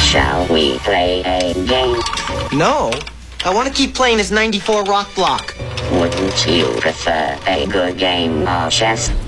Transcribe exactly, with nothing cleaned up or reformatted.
Shall we play a game? No. I want to keep playing this ninety-four rock block. Wouldn't you prefer a good game of chess?